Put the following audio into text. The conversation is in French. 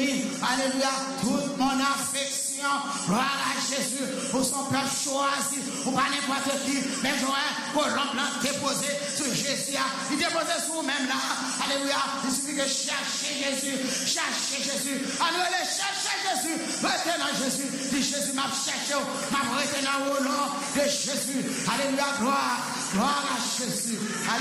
mis, alléluia, toute mon affection, gloire à Jésus, pour son peuple choisi, pour pas n'importe qui, mais Joël, pour l'homme déposé sur Jésus, il déposé sur vous-même là, alléluia, il suffit que chercher Jésus, alléluia, chercher Jésus, restez dans Jésus, dit Jésus m'a cherché, m'a rester dans au nom de Jésus, alléluia, gloire à Jésus, alléluia.